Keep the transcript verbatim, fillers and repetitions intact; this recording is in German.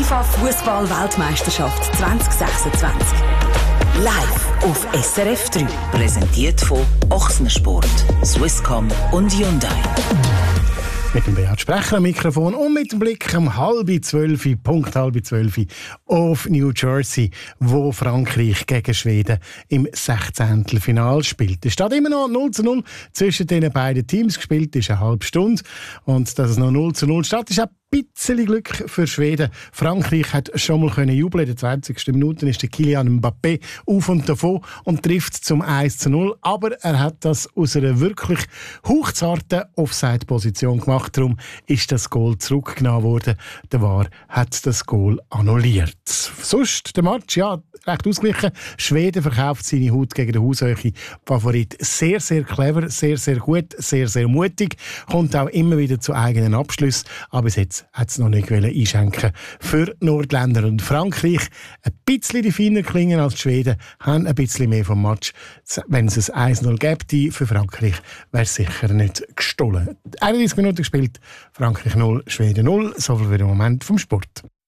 FIFA-Fußball-Weltmeisterschaft zwanzig sechsundzwanzig. Live auf S R F drei. Präsentiert von Ochsensport, Swisscom und Hyundai. Mit dem Beat Sprecher am Mikrofon und mit dem Blick um halb zwölf, Punkt halb zwölf auf New Jersey, wo Frankreich gegen Schweden im sechzehnten Finale spielt. Es steht immer noch null zu null zwischen den beiden Teams. Gespielt ist eine halbe Stunde. Und dass es noch null zu null steht, ist auch ein bisschen Glück für Schweden. Frankreich hat schon mal können jubeln. In der zwanzigsten Minute ist der Kylian Mbappé auf und davon und trifft zum eins zu null. Aber er hat das aus einer wirklich hauchzarten Offside-Position gemacht. Darum ist das Goal zurückgenommen worden. Der V A R hat das Goal annulliert. Sonst der Match, ja, recht ausgeglichen. Schweden verkauft seine Haut gegen den Haushöhe Favorit sehr, sehr clever, sehr, sehr gut, sehr, sehr mutig. Kommt auch immer wieder zu eigenen Abschlüssen. Aber bis jetzt hat es noch nicht einschenken für Nordländer und Frankreich. Ein bisschen die feiner klingen als die Schweden, haben ein bisschen mehr vom Match. Wenn es ein eins null gäbe für Frankreich, wäre es sicher nicht gestohlen. einunddreißig Minuten gespielt, Frankreich null, Schweden null. So viel für den Moment vom Sport.